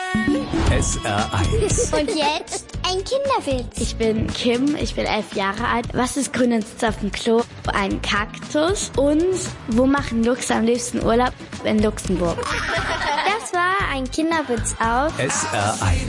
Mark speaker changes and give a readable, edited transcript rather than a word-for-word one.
Speaker 1: SR1.
Speaker 2: Und jetzt ein Kinderwitz.
Speaker 3: Ich bin Kim, ich bin 11 Jahre alt. Was ist grün und sitzt auf dem Klo? Ein Kaktus. Und wo machen Luchse am liebsten Urlaub? In Luxemburg.
Speaker 2: Das war ein Kinderwitz auf
Speaker 1: SR1.